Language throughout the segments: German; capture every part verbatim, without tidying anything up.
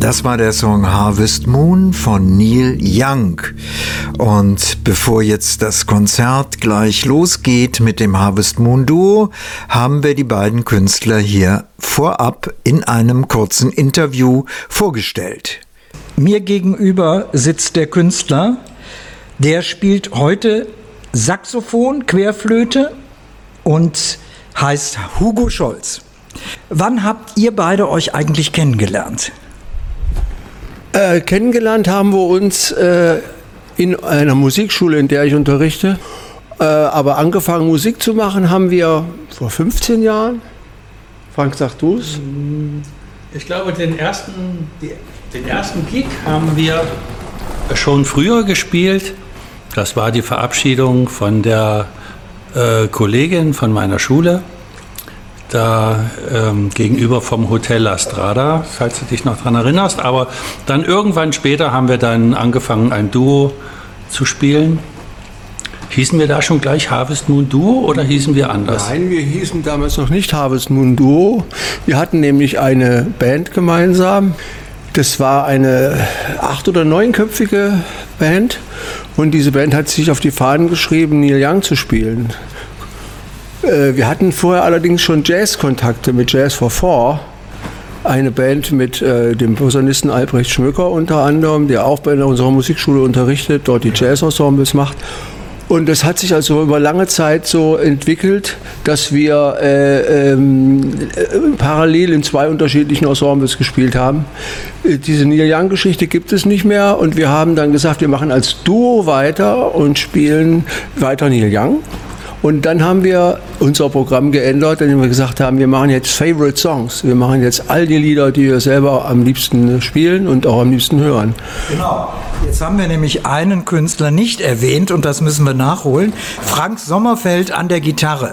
Das war der Song Harvest Moon von Neil Young. Und bevor jetzt das Konzert gleich losgeht mit dem Harvest Moon Duo, haben wir die beiden Künstler hier vorab in einem kurzen Interview vorgestellt. Mir gegenüber sitzt der Künstler, der spielt heute Saxophon, Querflöte und heißt Hugo Scholz. Wann habt ihr beide euch eigentlich kennengelernt? Äh, kennengelernt haben wir uns äh, in einer Musikschule, in der ich unterrichte. Äh, aber angefangen Musik zu machen haben wir vor fünfzehn Jahren. Frank, sag du es? Ich glaube, den ersten, den ersten Gig haben wir schon früher gespielt. Das war die Verabschiedung von der äh, Kollegin von meiner Schule. Da ähm, gegenüber vom Hotel La Strada, falls du dich noch daran erinnerst. Aber dann irgendwann später haben wir dann angefangen, ein Duo zu spielen. Hießen wir da schon gleich Harvest Moon Duo oder hießen wir anders? Nein, wir hießen damals noch nicht Harvest Moon Duo. Wir hatten nämlich eine Band gemeinsam. Das war eine acht- oder neunköpfige Band. Und diese Band hat sich auf die Fahnen geschrieben, Neil Young zu spielen. Wir hatten vorher allerdings schon Jazz-Kontakte mit Jazz for Four, eine Band mit äh, dem Posaunisten Albrecht Schmöcker unter anderem, der auch bei unserer Musikschule unterrichtet, dort die Jazz-Ensembles macht. Und das hat sich also über lange Zeit so entwickelt, dass wir äh, ähm, äh, parallel in zwei unterschiedlichen Ensembles gespielt haben. Äh, diese Neil Young-Geschichte gibt es nicht mehr und wir haben dann gesagt, wir machen als Duo weiter und spielen weiter Neil Young. Und dann haben wir unser Programm geändert, indem wir gesagt haben, wir machen jetzt Favorite Songs. Wir machen jetzt all die Lieder, die wir selber am liebsten spielen und auch am liebsten hören. Genau. Jetzt haben wir nämlich einen Künstler nicht erwähnt und das müssen wir nachholen. Frank Sommerfeld an der Gitarre.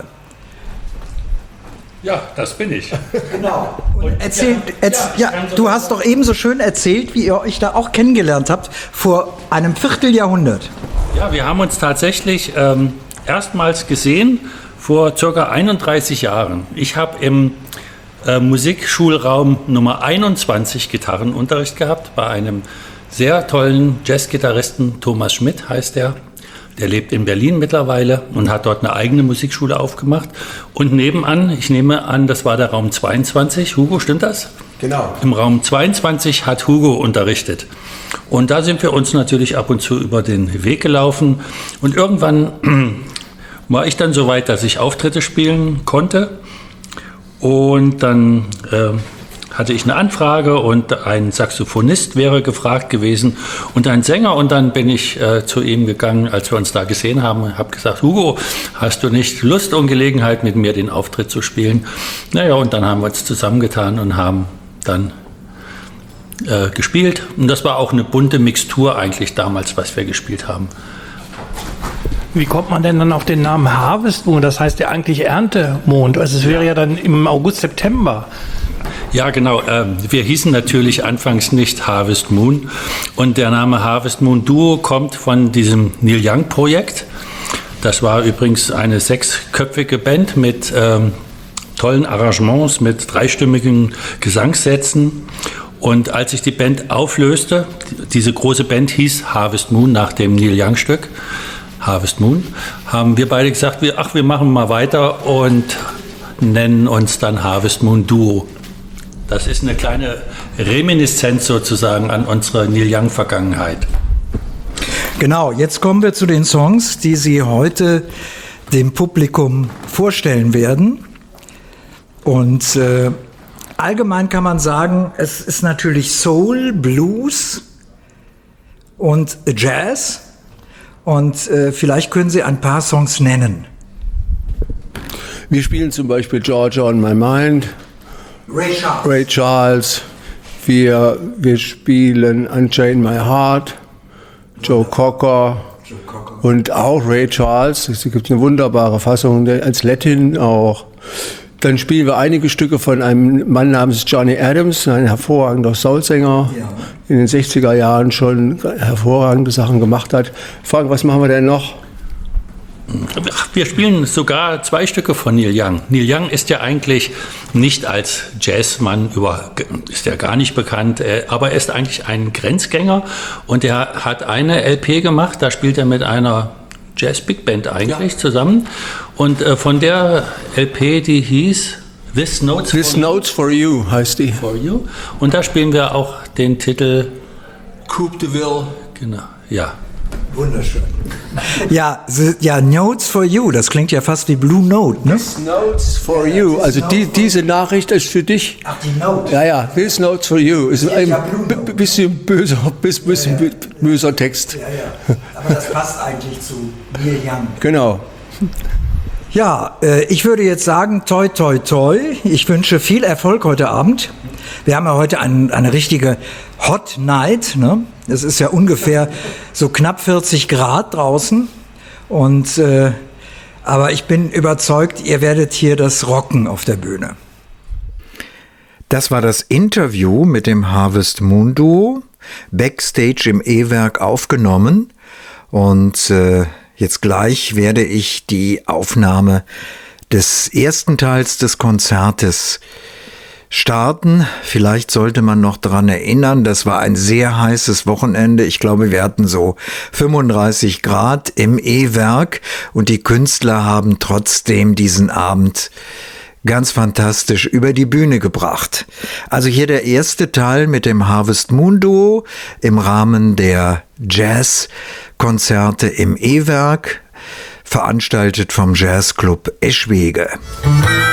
Ja, das bin ich. Genau. Und erzählt, erz, ja, du hast doch eben so schön erzählt, wie ihr euch da auch kennengelernt habt, vor einem Vierteljahrhundert. Ja, wir haben uns tatsächlich ähm, erstmals gesehen vor circa einunddreißig Jahren. Ich habe im äh, Musikschulraum Nummer einundzwanzig Gitarrenunterricht gehabt bei einem sehr tollen Jazzgitarristen, Thomas Schmidt heißt er. Der lebt in Berlin mittlerweile und hat dort eine eigene Musikschule aufgemacht. Und nebenan, ich nehme an, das war der Raum zweiundzwanzig. Hugo, stimmt das? Genau. Im Raum zweiundzwanzig hat Hugo unterrichtet. Und da sind wir uns natürlich ab und zu über den Weg gelaufen. Und irgendwann war ich dann so weit, dass ich Auftritte spielen konnte. Und dann äh, hatte ich eine Anfrage und ein Saxophonist wäre gefragt gewesen und ein Sänger. Und dann bin ich äh, zu ihm gegangen, als wir uns da gesehen haben, und habe gesagt, Hugo, hast du nicht Lust und Gelegenheit, mit mir den Auftritt zu spielen? Naja, und dann haben wir uns zusammengetan und haben dann äh, gespielt. Und das war auch eine bunte Mixtur eigentlich damals, was wir gespielt haben. Wie kommt man denn dann auf den Namen Harvest Moon? Das heißt ja eigentlich Erntemond. Also es wäre ja dann im August, September. Ja, genau. Wir hießen natürlich anfangs nicht Harvest Moon. Und der Name Harvest Moon Duo kommt von diesem Neil Young Projekt. Das war übrigens eine sechsköpfige Band mit ähm, tollen Arrangements, mit dreistimmigen Gesangssätzen. Und als sich die Band auflöste, diese große Band hieß Harvest Moon nach dem Neil Young Stück, Harvest Moon, haben wir beide gesagt, wir, ach, wir machen mal weiter und nennen uns dann Harvest Moon Duo. Das ist eine kleine Reminiszenz sozusagen an unsere Neil Young Vergangenheit. Genau, jetzt kommen wir zu den Songs, die Sie heute dem Publikum vorstellen werden. Und äh, allgemein kann man sagen, es ist natürlich Soul, Blues und Jazz. Und äh, vielleicht können Sie ein paar Songs nennen. Wir spielen zum Beispiel Georgia on My Mind, Ray Charles. Ray Charles. Wir, wir spielen Unchain My Heart, Joe Cocker, Joe Cocker und auch Ray Charles. Es gibt eine wunderbare Fassung als Latin auch. Dann spielen wir einige Stücke von einem Mann namens Johnny Adams, ein hervorragender Soulsänger, ja. In den sechziger Jahren schon hervorragende Sachen gemacht hat. Frank, was machen wir denn noch? Wir spielen sogar zwei Stücke von Neil Young. Neil Young ist ja eigentlich nicht als Jazzmann über, ist ja gar nicht bekannt, aber er ist eigentlich ein Grenzgänger und er hat eine L P gemacht, da spielt er mit einer Jazz-Big Band eigentlich ja. zusammen und von der L P, die hieß This Notes, This for, Notes for You heißt die. For You. Und da spielen wir auch den Titel Coupe de Ville. Genau, ja. Wunderschön. Ja, the, ja, Notes for You, das klingt ja fast wie Blue Note, ne? This Notes for You, also die, diese Nachricht ist für dich. Ach, die Note. Ja, ja, This Notes for You ist ein ja b- bisschen böser, bisschen ja, ja. böser Text. Ja, ja. Aber das passt eigentlich zu Neil Young. Genau. Ja, äh, ich würde jetzt sagen, toi, toi, toi. Ich wünsche viel Erfolg heute Abend. Wir haben ja heute ein, eine richtige Hot Night, ne? Es ist ja ungefähr so knapp vierzig Grad draußen. Und, äh, aber ich bin überzeugt, ihr werdet hier das rocken auf der Bühne. Das war das Interview mit dem Harvest Moon Duo, backstage im E-Werk aufgenommen. Und äh, jetzt gleich werde ich die Aufnahme des ersten Teils des Konzertes starten. Vielleicht sollte man noch daran erinnern, das war ein sehr heißes Wochenende. Ich glaube, wir hatten so fünfunddreißig Grad im E-Werk und die Künstler haben trotzdem diesen Abend ganz fantastisch über die Bühne gebracht. Also hier der erste Teil mit dem Harvest Moon Duo im Rahmen der Jazzkonzerte im E-Werk, veranstaltet vom Jazzclub Eschwege.